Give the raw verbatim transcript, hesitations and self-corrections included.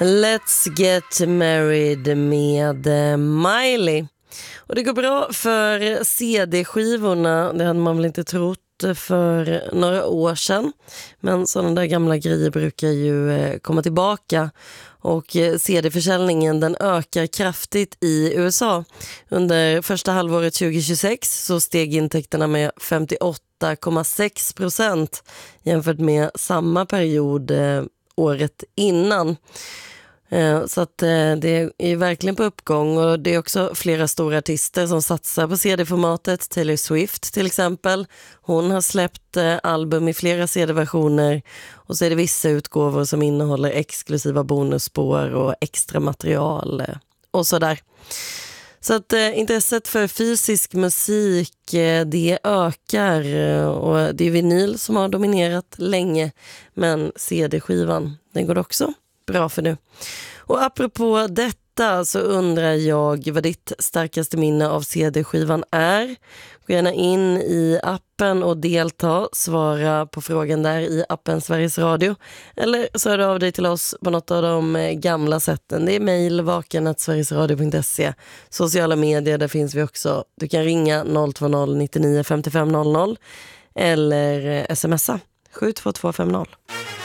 Let's Get Married med Miley. Och det går bra för C D-skivorna. Det hade man väl inte trott för några år sedan. Men sådana där gamla grejer brukar ju komma tillbaka. Och C D-försäljningen den ökar kraftigt i U S A. Under första halvåret tjugohundratjugosex så steg intäkterna med femtioåtta komma sex procent jämfört med samma period eh, året innan. Eh, så att eh, det är verkligen på uppgång, och det är också flera stora artister som satsar på C D-formatet. Taylor Swift till exempel. Hon har släppt eh, album i flera C D-versioner, och så är det vissa utgåvor som innehåller exklusiva bonusspår och extra material eh, och sådär. Så att eh, intresset för fysisk musik eh, det ökar, eh, och det är vinyl som har dominerat länge, men C D-skivan den går också bra för nu. Och apropå detta så undrar jag vad ditt starkaste minne av C D-skivan är. Gå gärna in i appen och delta, svara på frågan där i appen Sveriges Radio. Eller så hör du av dig till oss på något av de gamla sätten. Det är mejl vaken at sverigesradio punkt se. Sociala medier, där finns vi också. Du kan ringa noll två noll nittionio femtiofem noll noll eller smsa sju två två fem noll.